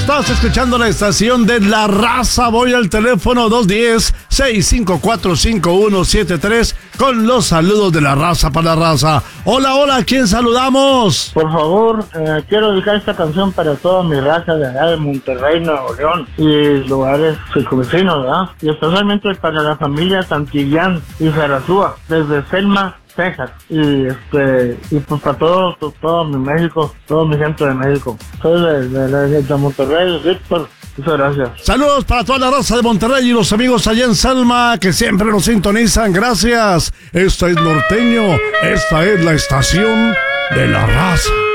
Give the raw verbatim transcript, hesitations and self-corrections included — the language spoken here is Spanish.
Estás escuchando la estación de La Raza. Voy al teléfono dos uno cero, seis cinco cuatro, cinco uno siete tres con los saludos de La Raza para La Raza. Hola, hola, ¿a quién saludamos? Por favor, eh, quiero dedicar esta canción para toda mi raza de allá de Monterrey, Nuevo León y lugares circunvecinos, ¿verdad? Y especialmente para la familia Santillán y Zarazúa, desde Selma, Texas, y este y pues para todo, todo, todo mi México, todo mi gente de México. Soy de, de, de, de Monterrey, Víctor. Muchas gracias. Saludos para toda la raza de Monterrey y los amigos allá en Selma que siempre nos sintonizan. Gracias. Esta es Norteño. Esta es la estación de La Raza.